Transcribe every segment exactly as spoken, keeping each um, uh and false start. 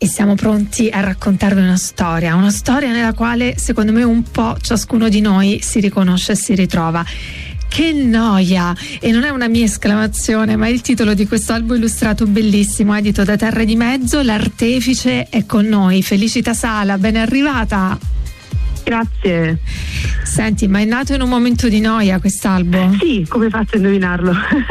e siamo pronti a raccontarvi una storia, una storia nella quale secondo me un po' ciascuno di noi si riconosce e si ritrova. Che noia! E non è una mia esclamazione, ma è il titolo di questo albo illustrato bellissimo, edito da Terre di Mezzo. L'artefice è con noi, Felicita Sala, ben arrivata. Grazie. Senti, ma è nato in un momento di noia quest'albo? Sì, come faccio a indovinarlo?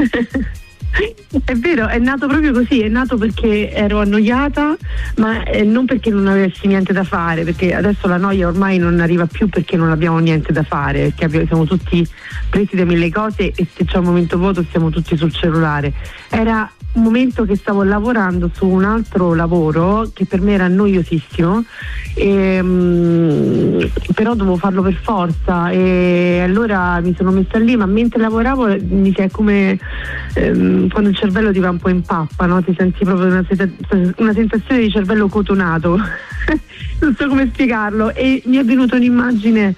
È vero, è nato proprio così, è nato perché ero annoiata, ma eh, non perché non avessi niente da fare, perché adesso la noia ormai non arriva più perché non abbiamo niente da fare, perché abbiamo, siamo tutti presi da mille cose e se c'è un momento vuoto siamo tutti sul cellulare. Era un momento che stavo lavorando su un altro lavoro che per me era noiosissimo, e, um, però dovevo farlo per forza e allora mi sono messa lì, ma mentre lavoravo mi si è come um, quando il cervello ti va un po' in pappa, no? Ti senti proprio una, una sensazione di cervello cotonato non so come spiegarlo, e mi è venuta un'immagine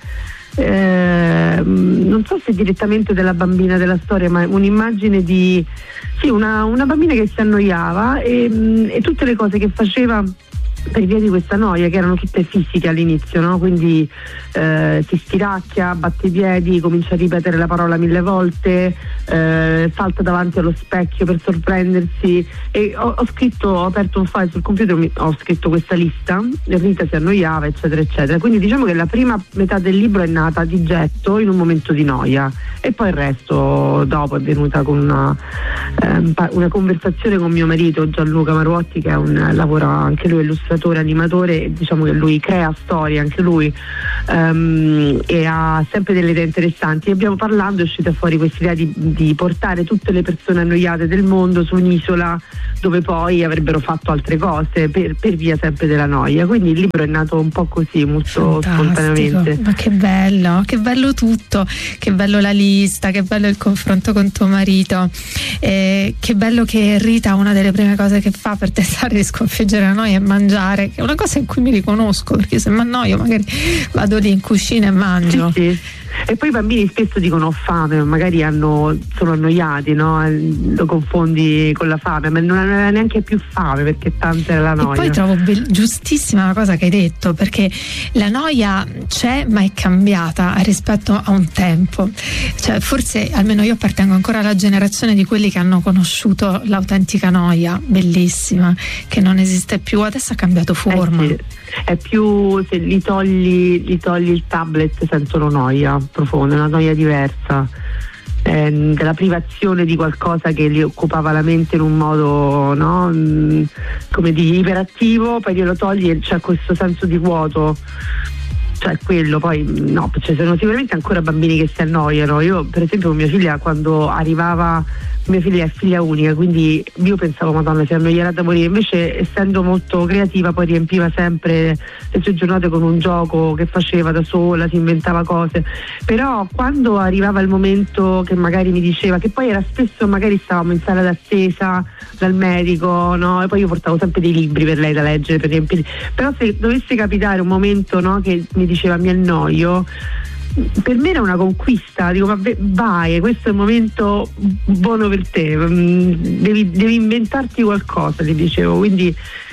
Eh, non so se direttamente della bambina della storia, ma un'immagine di sì, una, una bambina che si annoiava e, e tutte le cose che faceva per via di questa noia, che erano tutte fisiche all'inizio, no? Quindi eh, si stiracchia, batte i piedi, comincia a ripetere la parola mille volte, eh, salta davanti allo specchio per sorprendersi, e ho, ho scritto, ho aperto un file sul computer, mi, ho scritto questa lista, Rita si annoiava, eccetera eccetera. Quindi diciamo che la prima metà del libro è nata di getto in un momento di noia e poi il resto dopo è venuta con una, eh, una conversazione con mio marito Gianluca Maruotti, che è un, lavora anche lui illustratore, animatore, diciamo che lui crea storie anche lui, um, e ha sempre delle idee interessanti. E abbiamo parlando, è uscita fuori questa idea di, di portare tutte le persone annoiate del mondo su un'isola dove poi avrebbero fatto altre cose per, per via sempre della noia. Quindi il libro è nato un po' così, molto fantastico, spontaneamente. Ma che bello, che bello tutto, che bello la lista, che bello il confronto con tuo marito, eh, che bello che Rita una delle prime cose che fa per tentare di sconfiggere la noia è mangiare, che è una cosa in cui mi riconosco, perché se mi annoio magari vado lì in cucina e mangio. Sì, sì. E poi i bambini spesso dicono ho fame, magari hanno, sono annoiati, no? Lo confondi con la fame, ma non aveva neanche più fame perché tanta era la noia. E poi trovo be- giustissima la cosa che hai detto, perché la noia c'è ma è cambiata rispetto a un tempo, cioè forse almeno io appartengo ancora alla generazione di quelli che hanno conosciuto l'autentica noia bellissima, che non esiste più, adesso ha cambiato forma. Eh sì. È più, se gli togli, gli togli il tablet sentono noia profonda, una noia diversa, eh, della privazione di qualcosa che li occupava la mente in un modo, no, come di iperattivo, poi glielo togli e c'è questo senso di vuoto. Cioè quello, poi no, ci sono sicuramente ancora bambini che si annoiano. Io per esempio con mia figlia, quando arrivava, mia figlia è figlia unica, quindi io pensavo madonna si annoierà da morire, invece essendo molto creativa poi riempiva sempre le sue giornate con un gioco che faceva da sola, si inventava cose. Però quando arrivava il momento che magari mi diceva, che poi era spesso magari stavamo in sala d'attesa dal medico, no? E poi io portavo sempre dei libri per lei da leggere per riempire, però se dovesse capitare un momento, no, che mi diceva mi annoio, per me era una conquista, dico ma vai, questo è il momento buono per te, devi, devi inventarti qualcosa, gli dicevo. Quindi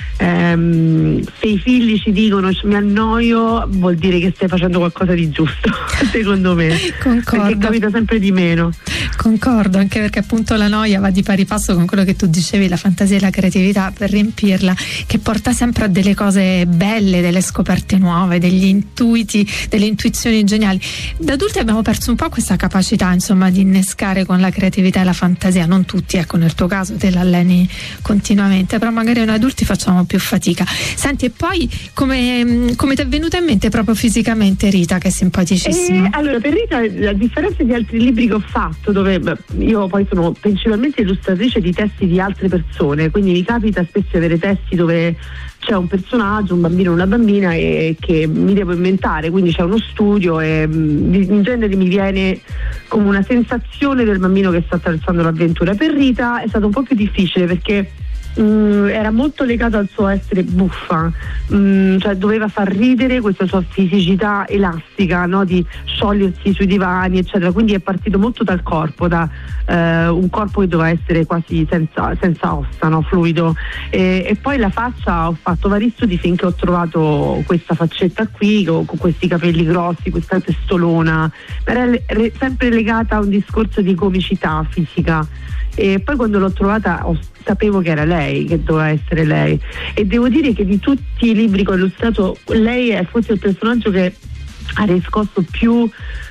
ehm, se i figli ci dicono mi annoio, vuol dire che stai facendo qualcosa di giusto secondo me. Concordo. Perché capita sempre di meno. Concordo, anche perché appunto la noia va di pari passo con quello che tu dicevi, la fantasia e la creatività per riempirla, che porta sempre a delle cose belle, delle scoperte nuove, degli intuiti, delle intuizioni geniali. Da adulti abbiamo perso un po' questa capacità, insomma, di innescare con la creatività e la fantasia, non tutti, ecco, nel tuo caso te l'alleni continuamente, però magari noi adulti facciamo più fatica. Senti, e poi come, come ti è venuta in mente proprio fisicamente Rita, che è simpaticissima? Eh, allora, per Rita, a differenza di altri libri che ho fatto, dove beh, io poi sono principalmente illustratrice di testi di altre persone, quindi mi capita spesso di avere testi dove c'è un personaggio, un bambino o una bambina e che mi devo inventare, quindi c'è uno studio e in genere mi viene come una sensazione del bambino che sta attraversando l'avventura. Per Rita è stato un po' più difficile perché mh, era molto legato al suo essere buffa, mh, cioè doveva far ridere questa sua fisicità elastica, no? Di sciogliersi sui divani eccetera, quindi è partito molto dal corpo, da eh, un corpo che doveva essere quasi senza, senza ossa, no? Fluido, e, e poi la faccia, ho fatto vari studi finché ho trovato questa faccetta qui con, con questi capelli grossi, questa testolona, era le, re, sempre legata a un discorso di comicità fisica, e poi quando l'ho trovata ho, sapevo che era lei, che doveva essere lei, e devo dire che di tutti i libri che ho illustrato lei è forse il personaggio che ha riscosso più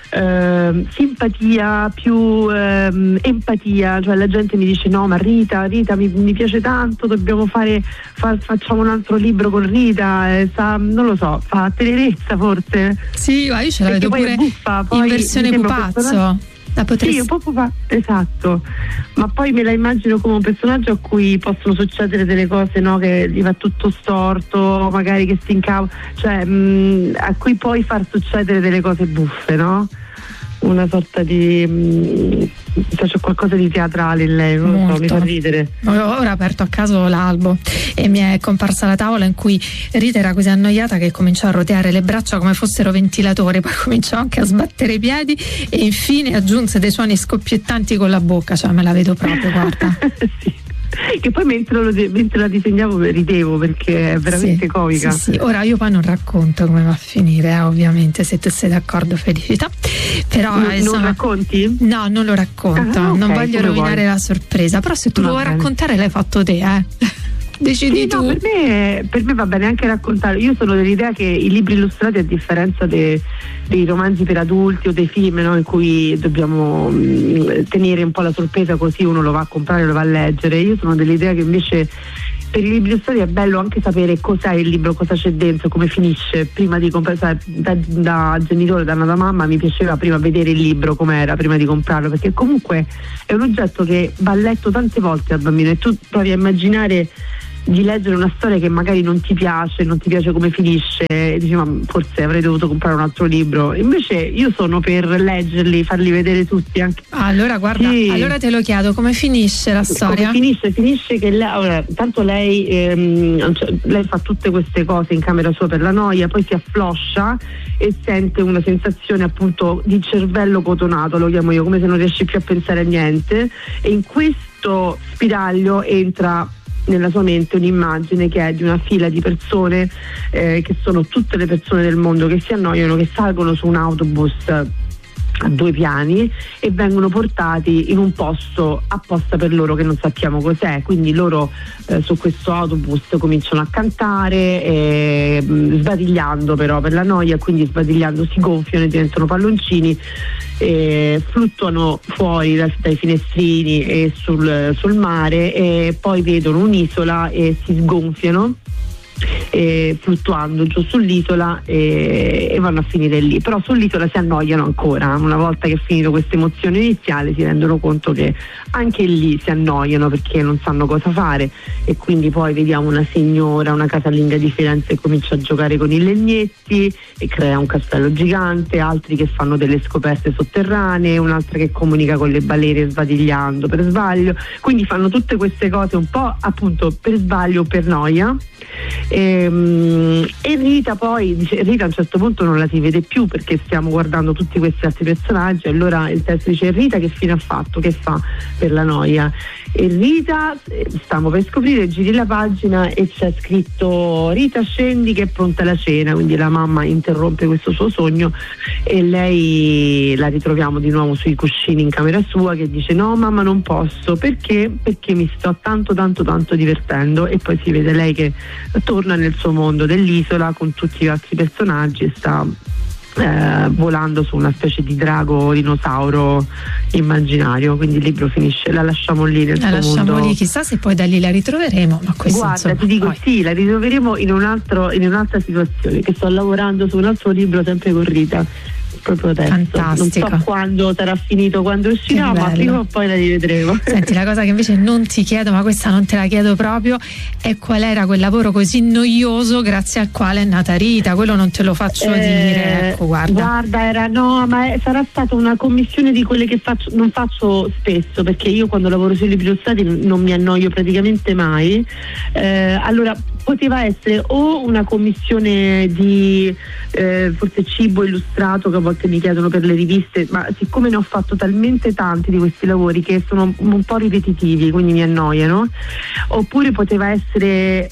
eh, simpatia, più eh, empatia, cioè la gente mi dice no ma Rita, Rita mi, mi piace tanto, dobbiamo fare, fa, facciamo un altro libro con Rita, eh, sa, non lo so, fa tenerezza forse. Sì, ma io ce la vedo pure buffa, poi in versione pupazzo. La potresti... Sì, un po' pupa... esatto, ma poi me la immagino come un personaggio a cui possono succedere delle cose, no, che gli va tutto storto, magari che si incavola, cioè mh, a cui poi far succedere delle cose buffe, no? Una sorta di mh, cioè c'è qualcosa di teatrale in lei, non lo so, mi fa ridere. Ora ho aperto a caso l'albo e mi è comparsa la tavola in cui Rita era così annoiata che cominciò a roteare le braccia come fossero ventilatori, poi cominciò anche a sbattere i piedi e infine aggiunse dei suoni scoppiettanti con la bocca, cioè me la vedo proprio, guarda. Sì. Che poi mentre, lo, mentre la disegnavo ridevo perché è veramente sì, comica. Sì, sì. Ora io poi non racconto come va a finire, eh, ovviamente, se tu sei d'accordo, Felicità. Però non, insomma, non racconti? No, non lo racconto, ah, okay, non voglio rovinare vuoi. La sorpresa, però se tu va lo vuoi bene. Raccontare l'hai fatto te, eh. Decidi sì, tu. No, per me, per me va bene anche raccontare. Io sono dell'idea che i libri illustrati, a differenza de, dei romanzi per adulti o dei film, no, in cui dobbiamo mh, tenere un po' la sorpresa così uno lo va a comprare, lo va a leggere, io sono dell'idea che invece per i libri illustrati è bello anche sapere cos'è il libro, cosa c'è dentro, come finisce. Prima di comprare, da, da genitore, da nata mamma, mi piaceva prima vedere il libro com'era prima di comprarlo, perché comunque è un oggetto che va letto tante volte al bambino e tu provi a immaginare di leggere una storia che magari non ti piace, non ti piace come finisce e dici ma forse avrei dovuto comprare un altro libro. Invece io sono per leggerli, farli vedere tutti anche. Ah, allora guarda, sì. Allora te lo chiedo, come finisce la storia? Come finisce? Finisce che lei, allora, tanto lei ehm, cioè, lei fa tutte queste cose in camera sua per la noia, poi si affloscia e sente una sensazione appunto di cervello cotonato, lo chiamo io, come se non riesce più a pensare a niente, e in questo spiraglio entra nella sua mente un'immagine che è di una fila di persone eh, che sono tutte le persone del mondo che si annoiano, che salgono su un autobus a due piani e vengono portati in un posto apposta per loro che non sappiamo cos'è, quindi loro eh, su questo autobus cominciano a cantare eh, sbadigliando però per la noia, quindi sbadigliando si gonfiano e diventano palloncini, eh, fluttuano fuori dai, dai finestrini e sul, sul mare e poi vedono un'isola e si sgonfiano E fluttuando giù sull'isola e, e vanno a finire lì, però sull'isola si annoiano ancora. Una volta che è finito questa emozione iniziale si rendono conto che anche lì si annoiano perché non sanno cosa fare, e quindi poi vediamo una signora, una casalinga di Firenze che comincia a giocare con i legnetti e crea un castello gigante, altri che fanno delle scoperte sotterranee, un'altra che comunica con le balene sbadigliando per sbaglio, quindi fanno tutte queste cose un po' appunto per sbaglio o per noia. E, e Rita poi dice, Rita a un certo punto non la si vede più perché stiamo guardando tutti questi altri personaggi, allora il testo dice: Rita che fine ha fatto, che fa per la noia? E Rita, stiamo per scoprire, giri la pagina e c'è scritto: Rita scendi che è pronta la cena, quindi la mamma interrompe questo suo sogno e lei la ritroviamo di nuovo sui cuscini in camera sua che dice: no mamma non posso, perché? Perché mi sto tanto tanto tanto divertendo. E poi si vede lei che torna nel suo mondo dell'isola con tutti gli altri personaggi e sta eh, volando su una specie di drago dinosauro immaginario, quindi il libro finisce, la lasciamo lì nel la suo lasciamo mondo. Lì, chissà se poi da lì la ritroveremo, ma questo guarda insomma, ti dico poi. Sì, la ritroveremo in un altro in un'altra situazione, che sto lavorando su un altro libro sempre con Rita proprio adesso. Fantastico. Non so quando sarà finito, quando uscirà, ma prima o poi la rivedremo. Senti, la cosa che invece non ti chiedo, ma questa non te la chiedo proprio, è qual era quel lavoro così noioso grazie al quale è nata Rita. Quello non te lo faccio eh, dire, ecco, guarda. Guarda, era no, ma è, sarà stata una commissione di quelle che faccio, non faccio spesso, perché io quando lavoro sui libri illustrati non, non mi annoio praticamente mai. Eh, allora poteva essere o una commissione di eh, forse cibo illustrato, che a volte mi chiedono per le riviste, ma siccome ne ho fatto talmente tanti di questi lavori che sono un po' ripetitivi, quindi mi annoiano, oppure poteva essere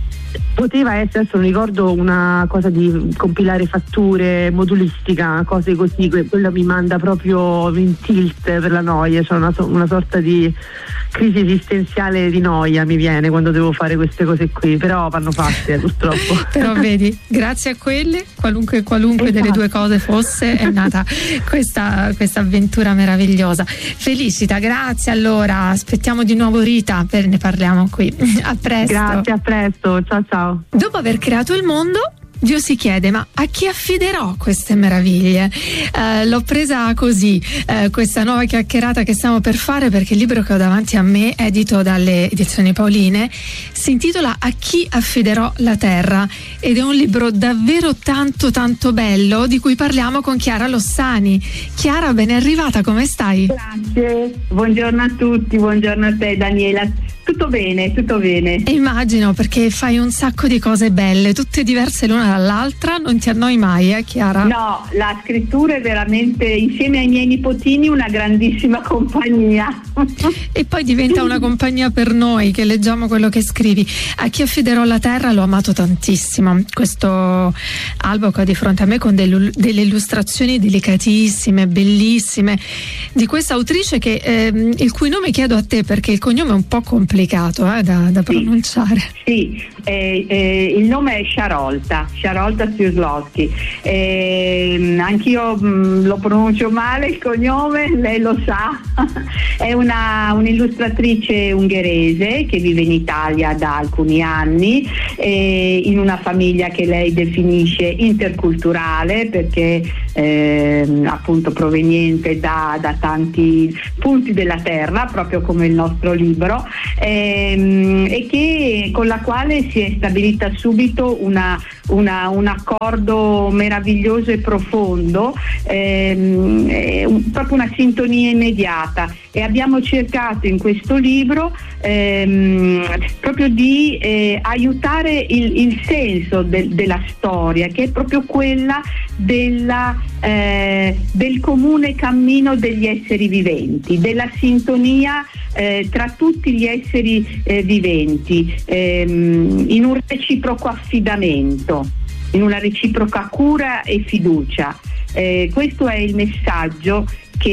poteva essere, adesso non ricordo, una cosa di compilare fatture, modulistica, cose così, quello mi manda proprio in tilt per la noia, cioè una, una sorta di crisi esistenziale di noia mi viene quando devo fare queste cose qui, però vanno fatte, eh, purtroppo. Però vedi, grazie a quelle, qualunque, qualunque esatto. delle due cose fosse, è nata questa, questa avventura meravigliosa. Felicita, grazie. Allora aspettiamo di nuovo Rita, per, ne parliamo qui. A presto. Grazie, a presto, ciao ciao. Dopo aver creato il mondo, Dio si chiede: ma a chi affiderò queste meraviglie? Eh, l'ho presa così, eh, questa nuova chiacchierata che stiamo per fare, perché il libro che ho davanti a me, edito dalle edizioni Pauline, si intitola A chi affiderò la terra, ed è un libro davvero tanto tanto bello, di cui parliamo con Chiara Lossani. Chiara, ben arrivata, come stai? Grazie, buongiorno a tutti, buongiorno a te Daniela. Tutto bene, tutto bene. E immagino, perché fai un sacco di cose belle, tutte diverse l'una dall'altra, non ti annoi mai, eh Chiara? No, la scrittura è veramente, insieme ai miei nipotini, una grandissima compagnia. E poi diventa una compagnia per noi che leggiamo quello che scrivi. A chi affiderò la terra l'ho amato tantissimo, questo albo che ho di fronte a me, con delle, delle illustrazioni delicatissime, bellissime, di questa autrice che eh, il cui nome chiedo a te, perché il cognome è un po' complicato eh, da, da pronunciare. Sì, sì eh, eh, il nome è Sciarolta, Sciarolta Swiaslowski. Eh, anch'io mh, lo pronuncio male il cognome, lei lo sa. È una un'illustratrice ungherese che vive in Italia da alcuni anni, eh, in una famiglia che lei definisce interculturale, perché eh, appunto proveniente da, da tanti punti della terra, proprio come il nostro libro, ehm, e che con la quale si è stabilita subito una, una, un accordo meraviglioso e profondo, ehm, eh, un, proprio una sintonia immediata, e abbiamo cercato in questo libro ehm, proprio di eh, aiutare il, il senso de, della storia, che è proprio quella della, eh, del comune cammino degli esseri viventi, della sintonia eh, tra tutti gli esseri eh, viventi, ehm, in un reciproco affidamento, in una reciproca cura e fiducia. Eh, questo è il messaggio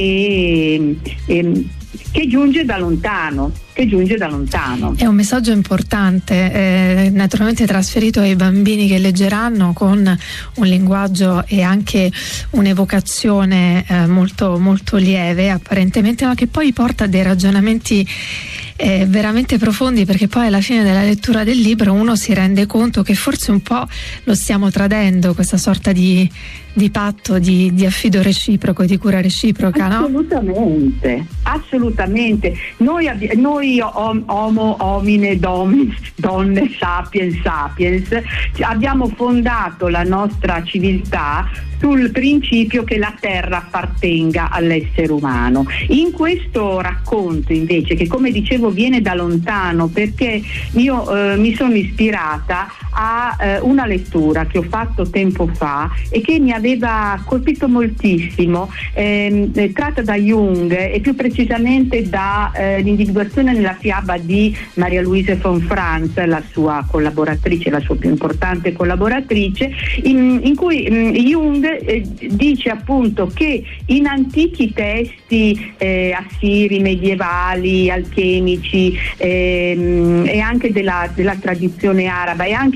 che, ehm, che giunge da lontano, che giunge da lontano. È un messaggio importante, eh, naturalmente trasferito ai bambini che leggeranno, con un linguaggio e anche un'evocazione eh, molto, molto lieve apparentemente, ma che poi porta a dei ragionamenti eh, veramente profondi, perché poi alla fine della lettura del libro uno si rende conto che forse un po' lo stiamo tradendo, questa sorta di, di patto, di, di affido reciproco, di cura reciproca, no? Assolutamente, assolutamente. Noi, abbi- noi om- homo, homine, domis, donne, sapiens, sapiens, abbiamo fondato la nostra civiltà sul principio che la terra appartenga all'essere umano. In questo racconto invece, che come dicevo viene da lontano, perché io eh, mi sono ispirata a eh, una lettura che ho fatto tempo fa e che mi aveva colpito moltissimo, ehm, tratta da Jung, e più precisamente dall'individuazione eh, nella fiaba di Maria Louise von Franz, la sua collaboratrice, la sua più importante collaboratrice, in, in cui mh, Jung eh, dice appunto che in antichi testi eh, assiri, medievali, alchemici, ehm, e anche della, della tradizione araba, e anche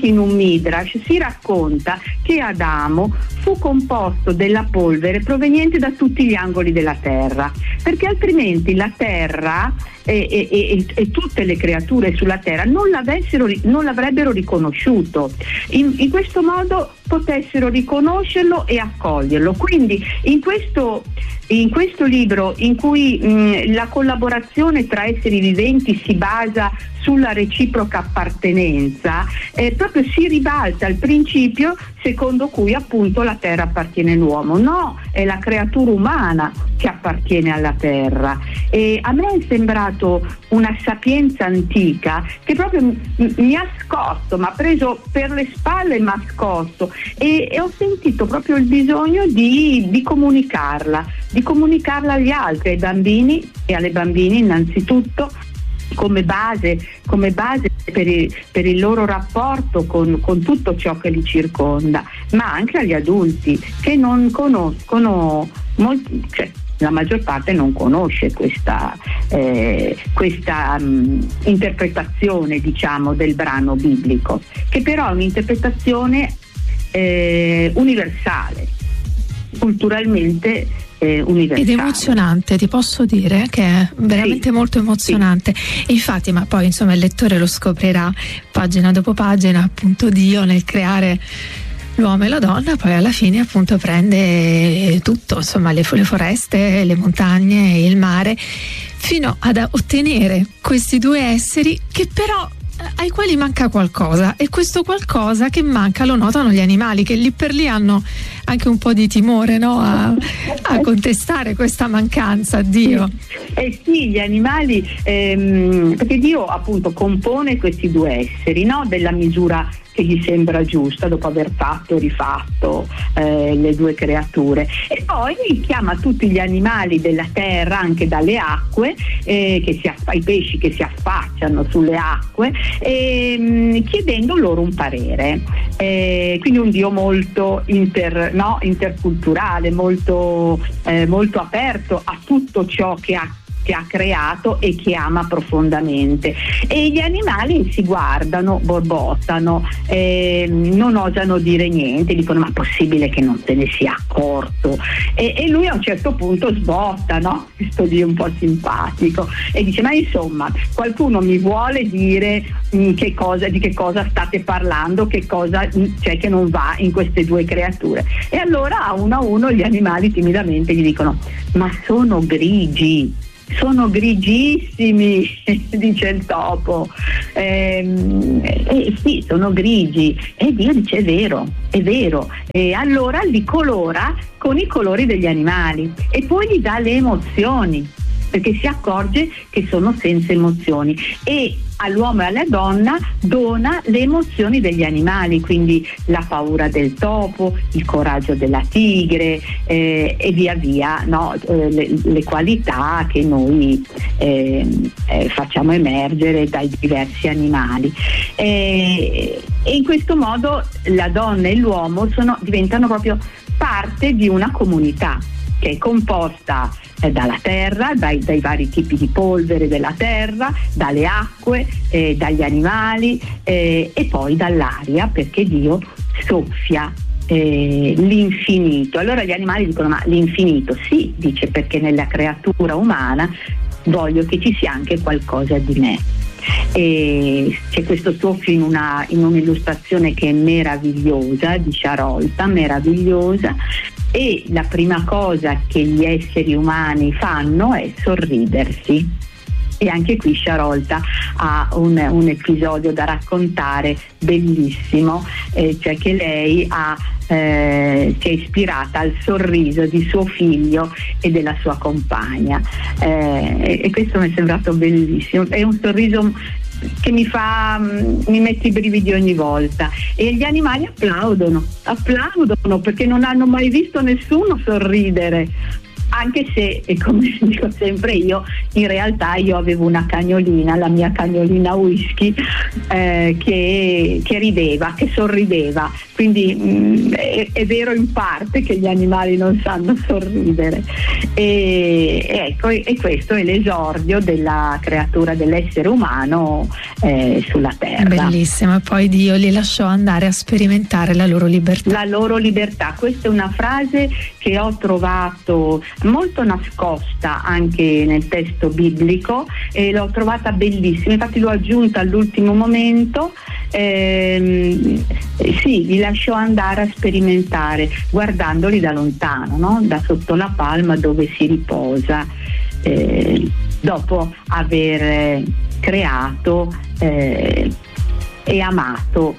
in un midrash si racconta che Adamo fu composto della polvere proveniente da tutti gli angoli della terra, perché altrimenti la terra e, e, e, e tutte le creature sulla terra non l'avessero, non l'avrebbero riconosciuto. In, in questo modo potessero riconoscerlo e accoglierlo. Quindi in questo, in questo libro, in cui mh, la collaborazione tra esseri viventi si basa sulla reciproca appartenenza, eh, proprio si ribalta il principio secondo cui appunto la terra appartiene all'uomo. No, è la creatura umana che appartiene alla terra. E a me è sembrato una sapienza antica che proprio m- mi ha scosso, mi ha preso per le spalle e mi ha scosso, e, e ho sentito proprio il bisogno di, di comunicarla, di comunicarla agli altri, ai bambini e alle bambine innanzitutto, come base, come base per il, per il loro rapporto con, con tutto ciò che li circonda, ma anche agli adulti che non conoscono, molti, cioè la maggior parte non conosce questa, eh, questa um, interpretazione, diciamo, del brano biblico, che però è un'interpretazione eh, universale, culturalmente Eh, universale. Ed emozionante, ti posso dire che è veramente sì, molto emozionante. Sì. Infatti, ma poi insomma il lettore lo scoprirà pagina dopo pagina, appunto Dio nel creare l'uomo e la donna poi alla fine appunto prende tutto, insomma le, le foreste, le montagne, il mare, fino ad ottenere questi due esseri che però ai quali manca qualcosa, e questo qualcosa che manca lo notano gli animali, che lì per lì hanno anche un po' di timore, no? a, a contestare questa mancanza a Dio. Eh sì, gli animali, ehm, perché Dio appunto compone questi due esseri, no? Della misura che gli sembra giusta dopo aver fatto e rifatto eh, le due creature, e poi chiama tutti gli animali della terra, anche dalle acque, eh, che si aff- i pesci che si affacciano sulle acque, eh, chiedendo loro un parere. Eh, quindi un Dio molto inter, no, interculturale, molto, eh, molto aperto a tutto ciò che ha che ha creato e che ama profondamente. E gli animali si guardano, borbottano, eh, non osano dire niente, dicono ma possibile che non se ne sia accorto, e, e lui a un certo punto sbotta, no? Questo Dio un po' simpatico, e dice ma insomma qualcuno mi vuole dire mh, che cosa, di che cosa state parlando, che cosa mh, c'è che non va in queste due creature. E allora a uno a uno gli animali timidamente gli dicono ma sono grigi, sono grigissimi, dice il topo. Eh, eh, sì, sono grigi. E Dio dice è vero, è vero. E allora li colora con i colori degli animali e poi gli dà le emozioni, perché si accorge che sono senza emozioni, e all'uomo e alla donna dona le emozioni degli animali, quindi la paura del topo, il coraggio della tigre, eh, e via via, no? eh, le, le qualità che noi eh, eh, facciamo emergere dai diversi animali. E, e in questo modo la donna e l'uomo sono, diventano proprio parte di una comunità che è composta eh, dalla terra, dai, dai vari tipi di polvere della terra, dalle acque, eh, dagli animali, eh, e poi dall'aria, perché Dio soffia eh, l'infinito. Allora gli animali dicono ma l'infinito? Sì, dice, perché nella creatura umana voglio che ci sia anche qualcosa di me. E c'è questo soffio in, una, in un'illustrazione che è meravigliosa, di Sciarolta, meravigliosa. E la prima cosa che gli esseri umani fanno è sorridersi. E anche qui Sciarolta ha un, un episodio da raccontare bellissimo, eh, cioè che lei ha, eh, si è ispirata al sorriso di suo figlio e della sua compagna, eh, e questo mi è sembrato bellissimo. È un sorriso che mi fa, mi mette i brividi ogni volta, e gli animali applaudono, applaudono perché non hanno mai visto nessuno sorridere, anche se, e come dico sempre io, in realtà io avevo una cagnolina, la mia cagnolina Whisky, eh, che, che rideva, che sorrideva, quindi mh, è, è vero in parte che gli animali non sanno sorridere, e, e ecco, e questo è l'esordio della creatura dell'essere umano eh, sulla terra. Bellissimo. E poi Dio li lasciò andare a sperimentare la loro libertà. La loro libertà, questa è una frase che ho trovato molto nascosta anche nel testo biblico e l'ho trovata bellissima, infatti l'ho aggiunta all'ultimo momento. Ehm, sì, li lasciò andare a sperimentare guardandoli da lontano, no? Da sotto la palma dove si riposa eh, dopo aver creato eh, e amato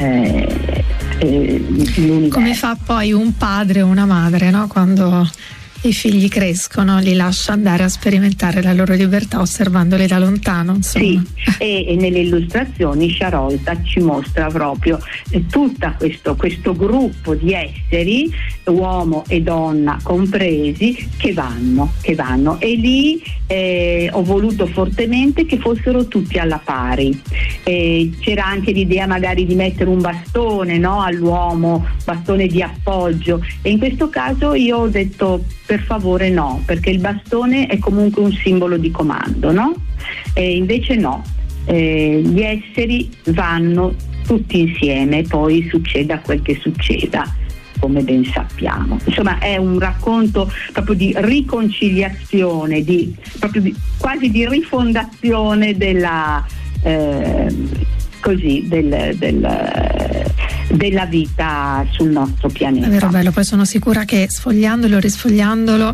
eh, eh, l'universo. Come fa poi un padre o una madre, no? Quando i figli crescono, li lascia andare a sperimentare la loro libertà osservandoli da lontano, insomma. Sì, e, e nelle illustrazioni Sciarolta ci mostra proprio eh, tutto questo, questo gruppo di esseri, uomo e donna compresi, che vanno, che vanno. E lì eh, ho voluto fortemente che fossero tutti alla pari. Eh, c'era anche l'idea magari di mettere un bastone, no, all'uomo, bastone di appoggio, e in questo caso io ho detto per favore no, perché il bastone è comunque un simbolo di comando, no? E invece no, eh, gli esseri vanno tutti insieme, poi succeda quel che succeda, come ben sappiamo. Insomma, è un racconto proprio di riconciliazione, di, proprio di, quasi di rifondazione della eh, così del, del della vita sul nostro pianeta. È vero, bello, poi sono sicura che sfogliandolo, risfogliandolo,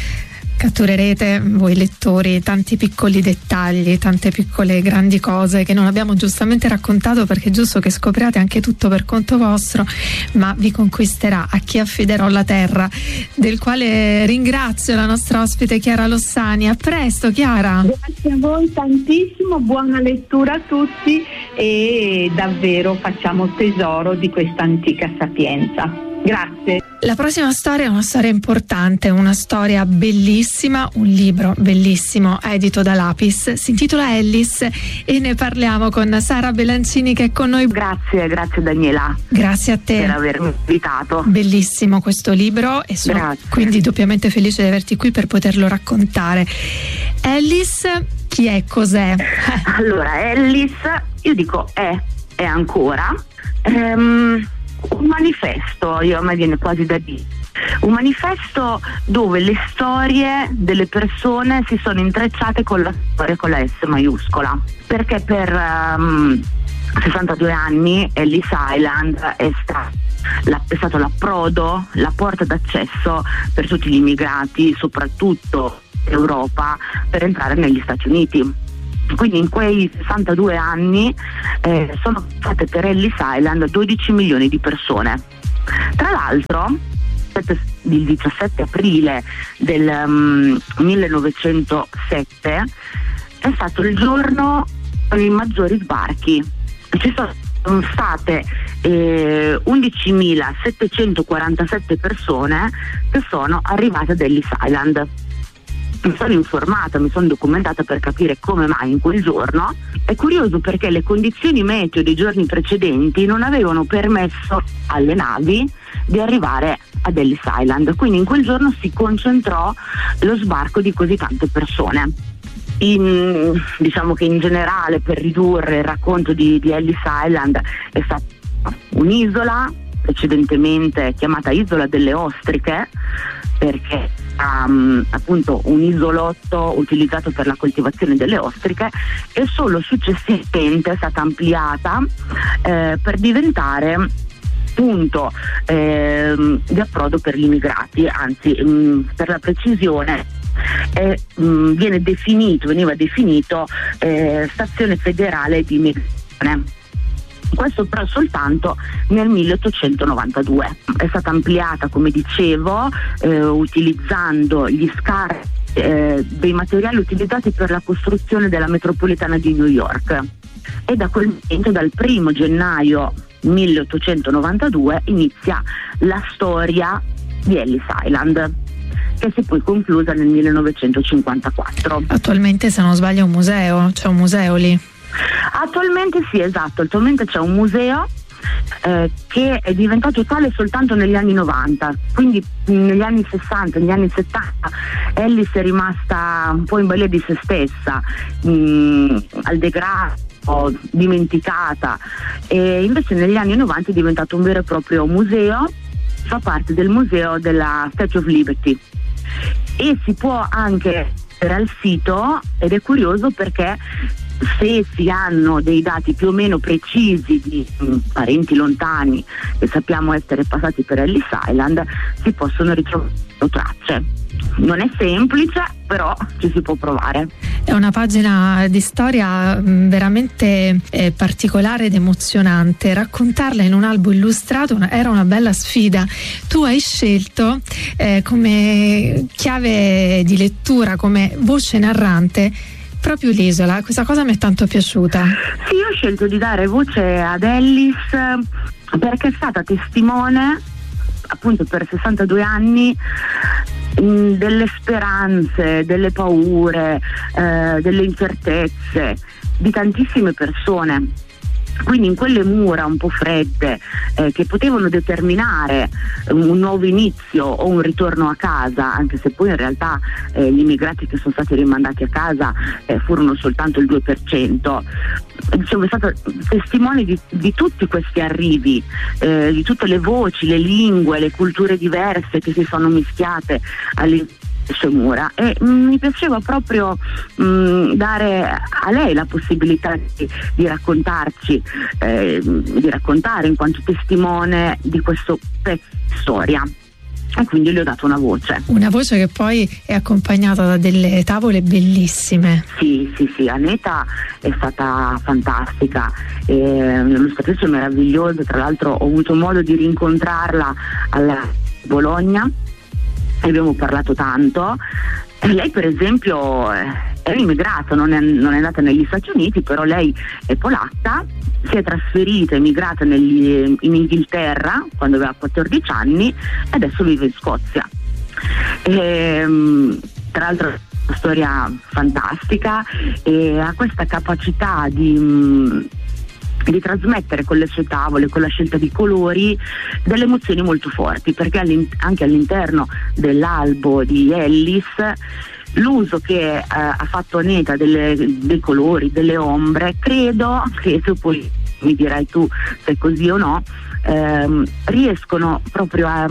catturerete voi lettori tanti piccoli dettagli, tante piccole grandi cose che non abbiamo giustamente raccontato, perché è giusto che scopriate anche tutto per conto vostro, ma vi conquisterà A chi affiderò la terra, del quale ringrazio la nostra ospite Chiara Lossani. A presto, Chiara. Grazie a voi tantissimo, buona lettura a tutti e davvero facciamo tesoro di questa antica sapienza. Grazie. La prossima storia è una storia importante, una storia bellissima, un libro bellissimo edito da Lapis, si intitola Ellis e ne parliamo con Sara Belancini che è con noi. Grazie, grazie Daniela. Grazie a te per avermi invitato. Bellissimo questo libro e sono grazie. Quindi doppiamente felice di averti qui per poterlo raccontare. Ellis, chi è, cos'è? Allora, Ellis, io dico è, è ancora ehm, un manifesto, io, a me viene quasi da dire, un manifesto dove le storie delle persone si sono intrecciate con la storia con la S maiuscola, perché per um, sessantadue anni Ellis Island è stato La, è stato l'approdo, la porta d'accesso per tutti gli immigrati, soprattutto Europa, per entrare negli Stati Uniti. Quindi in quei sessantadue anni eh, sono state per Ellis Island dodici milioni di persone. Tra l'altro il diciassette aprile del um, millenovecentosette è stato il giorno con i maggiori sbarchi. Ci sono state eh, undicimilasettecentoquarantasette persone che sono arrivate ad Ellis Island. Mi sono informata, mi sono documentata per capire come mai in quel giorno. È curioso perché le condizioni meteo dei giorni precedenti non avevano permesso alle navi di arrivare ad Ellis Island, quindi in quel giorno si concentrò lo sbarco di così tante persone. In, diciamo che in generale, per ridurre il racconto di, di Ellis Island, è stata un'isola precedentemente chiamata Isola delle Ostriche, perché um, appunto un isolotto utilizzato per la coltivazione delle ostriche, e solo successivamente è stata ampliata eh, per diventare punto eh, di approdo per gli immigrati, anzi mh, per la precisione eh, mh, viene definito, veniva definito eh, stazione federale di immigrazione. Questo però soltanto nel milleottocentonovantadue. È stata ampliata, come dicevo, eh, utilizzando gli scarti eh, dei materiali utilizzati per la costruzione della metropolitana di New York, e da quel momento, dal primo gennaio milleottocentonovantadue, inizia la storia di Ellis Island, che si è poi conclusa nel millenovecentocinquantaquattro. Attualmente, se non sbaglio, è un museo, c'è un museo lì. Attualmente sì, esatto, attualmente c'è un museo eh, che è diventato tale soltanto negli anni novanta, quindi negli anni sessanta, negli anni settanta Ellis è rimasta un po' in balia di se stessa, mh, al degrado, dimenticata, e invece negli anni novanta è diventato un vero e proprio museo, fa parte del museo della Statue of Liberty e si può anche vedere al sito, ed è curioso perché se si hanno dei dati più o meno precisi di mh, parenti lontani che sappiamo essere passati per Ellis Island, si possono ritrovare tracce. Non è semplice, però ci si può provare. È una pagina di storia mh, veramente eh, particolare ed emozionante. Raccontarla in un albo illustrato era una bella sfida. Tu hai scelto eh, come chiave di lettura, come voce narrante, proprio l'isola. Questa cosa mi è tanto piaciuta. Sì, io ho scelto di dare voce ad Ellis perché è stata testimone, appunto, per sessantadue anni mh, delle speranze, delle paure, eh, delle incertezze di tantissime persone. Quindi in quelle mura un po' fredde eh, che potevano determinare un nuovo inizio o un ritorno a casa, anche se poi in realtà eh, gli immigrati che sono stati rimandati a casa eh, furono soltanto il due per cento. Diciamo, è stato testimone di, di tutti questi arrivi, eh, di tutte le voci, le lingue, le culture diverse che si sono mischiate all'interno sue mura, e mh, mi piaceva proprio mh, dare a lei la possibilità di, di raccontarci, eh, di raccontare in quanto testimone di questo pezzo di storia. E quindi le ho dato una voce. Una voce che poi è accompagnata da delle tavole bellissime. Sì, sì, sì, Aneta è stata fantastica, è un'illustratrice meravigliosa, tra l'altro ho avuto modo di rincontrarla alla Bologna. Abbiamo parlato tanto. Lei per esempio è immigrata, non è, non è nata negli Stati Uniti, però lei è polacca, si è trasferita, è emigrata negli, in Inghilterra quando aveva quattordici anni e adesso vive in Scozia. E, tra l'altro è una storia fantastica e ha questa capacità di di trasmettere con le sue tavole, con la scelta di colori, delle emozioni molto forti, perché all'in- anche all'interno dell'albo di Ellis l'uso che eh, ha fatto Aneta delle, dei colori, delle ombre, credo che, se poi mi dirai tu se è così o no, ehm, riescono proprio a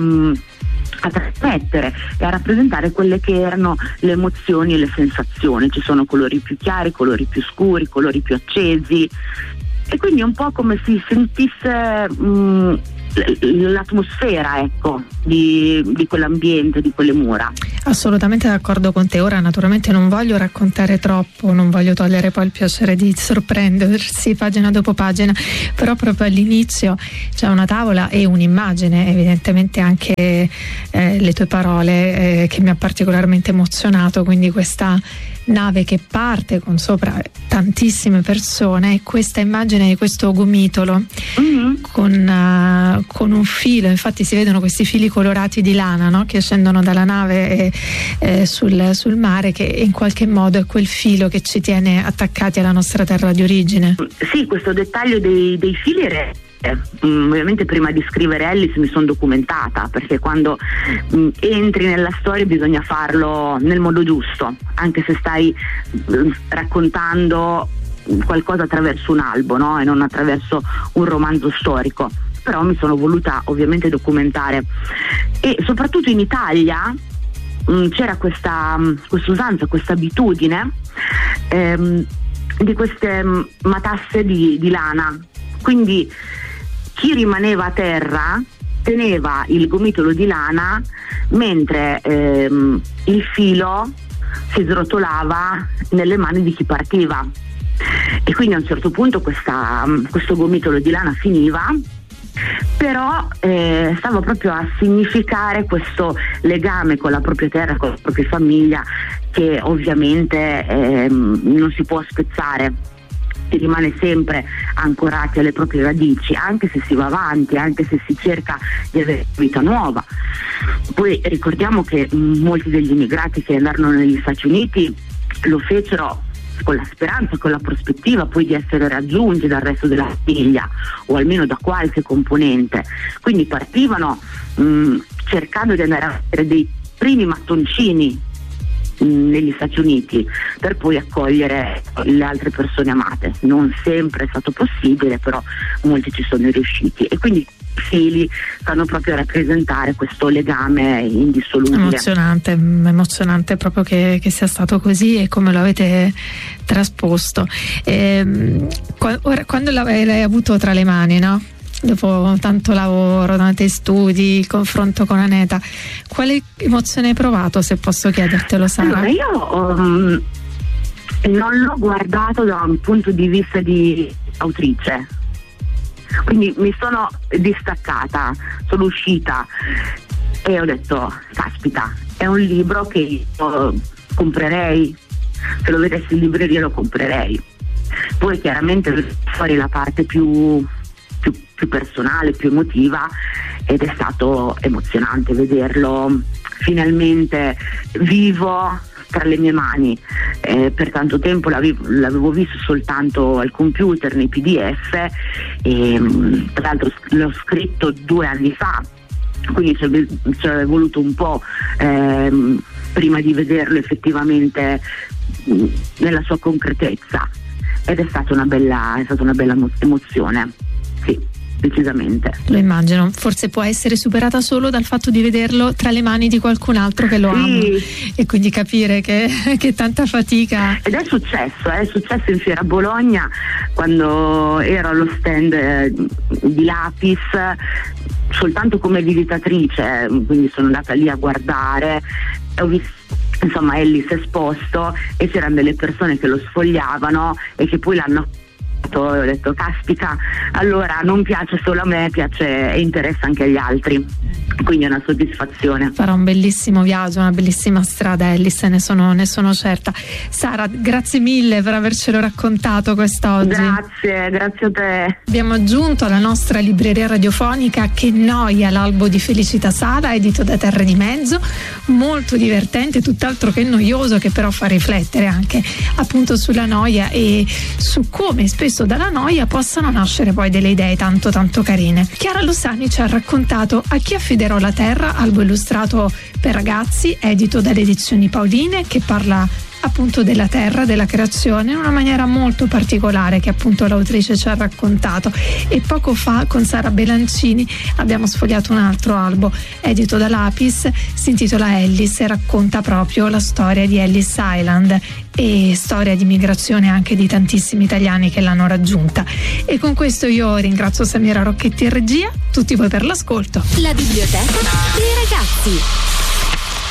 a trasmettere e a rappresentare quelle che erano le emozioni e le sensazioni. Ci sono colori più chiari, colori più scuri, colori più accesi, e quindi è un po' come si sentisse mh, l'atmosfera, ecco, di, di quell'ambiente, di quelle mura. Assolutamente d'accordo con te. Ora naturalmente non voglio raccontare troppo, non voglio togliere poi il piacere di sorprendersi pagina dopo pagina, però proprio all'inizio c'è una tavola e un'immagine, evidentemente anche eh, le tue parole, eh, che mi ha particolarmente emozionato, quindi questa nave che parte con sopra tantissime persone e questa immagine di questo gomitolo mm-hmm. con, uh, con un filo, infatti si vedono questi fili colorati di lana, no? Che scendono dalla nave e, eh, sul, sul mare, che in qualche modo è quel filo che ci tiene attaccati alla nostra terra di origine. Sì, questo dettaglio dei, dei fili re- Eh, ovviamente prima di scrivere Ellis mi sono documentata, perché quando mh, entri nella storia bisogna farlo nel modo giusto, anche se stai mh, raccontando qualcosa attraverso un albo, no? E non attraverso un romanzo storico. Però mi sono voluta ovviamente documentare, e soprattutto in Italia mh, c'era questa questa usanza, questa abitudine ehm, di queste mh, matasse di, di lana, quindi chi rimaneva a terra teneva il gomitolo di lana mentre ehm, il filo si srotolava nelle mani di chi partiva, e quindi a un certo punto questa, questo gomitolo di lana finiva, però eh, stava proprio a significare questo legame con la propria terra, con la propria famiglia, che ovviamente ehm, non si può spezzare. Si rimane sempre ancorati alle proprie radici, anche se si va avanti, anche se si cerca di avere vita nuova. Poi ricordiamo che molti degli immigrati che andarono negli Stati Uniti lo fecero con la speranza, con la prospettiva poi di essere raggiunti dal resto della famiglia o almeno da qualche componente. Quindi partivano mh, cercando di andare a fare dei primi mattoncini mh, negli Stati Uniti per poi accogliere le altre persone amate. Non sempre è stato possibile, però molti ci sono riusciti, e quindi fili stanno proprio a rappresentare questo legame indissolubile. Emozionante, emozionante proprio che, che sia stato così e come lo avete trasposto. E, quando l'hai avuto tra le mani, no? Dopo tanto lavoro, tanti studi, il confronto con Aneta, quale emozione hai provato, se posso chiedertelo, Sara? Allora, io um, non l'ho guardato da un punto di vista di autrice, quindi mi sono distaccata, sono uscita e ho detto caspita, è un libro che io comprerei, se lo vedessi in libreria lo comprerei. Poi chiaramente fuori la parte più, più, più personale, più emotiva, ed è stato emozionante vederlo finalmente vivo tra le mie mani. Eh, per tanto tempo l'avevo, l'avevo visto soltanto al computer, nei P D F, e tra l'altro l'ho scritto due anni fa, quindi ci è voluto un po' ehm, prima di vederlo effettivamente mh, nella sua concretezza, ed è stata una bella, è stata una bella emozione, sì. Decisamente. Lo immagino, forse può essere superata solo dal fatto di vederlo tra le mani di qualcun altro che lo sì. ama, e quindi capire che, che tanta fatica. Ed è successo, è successo in Fiera Bologna quando ero allo stand di Lapis soltanto come visitatrice, quindi sono andata lì a guardare e ho visto insomma Ellis esposto e c'erano delle persone che lo sfogliavano e che poi l'hanno, ho detto caspita, allora non piace solo a me, piace e interessa anche agli altri, quindi è una soddisfazione. Farà un bellissimo viaggio, una bellissima strada, Ellis, ne sono, ne sono certa. Sara, grazie mille per avercelo raccontato quest'oggi. Grazie, grazie a te. Abbiamo aggiunto alla nostra libreria radiofonica Che noia, l'albo di Felicita Sala, edito da Terre di Mezzo, molto divertente, tutt'altro che noioso, che però fa riflettere anche appunto sulla noia e su come spesso dalla noia possano nascere poi delle idee tanto tanto carine. Chiara Lussani ci ha raccontato A chi affiderò la terra, albo illustrato per ragazzi, edito dalle edizioni Pauline, che parla appunto della terra, della creazione in una maniera molto particolare che appunto l'autrice ci ha raccontato. E poco fa con Sara Belancini abbiamo sfogliato un altro albo edito da Lapis, si intitola Ellis e racconta proprio la storia di Ellis Island e storia di migrazione anche di tantissimi italiani che l'hanno raggiunta. E con questo io ringrazio Samira Rocchetti in regia, tutti voi per l'ascolto. La biblioteca dei ragazzi.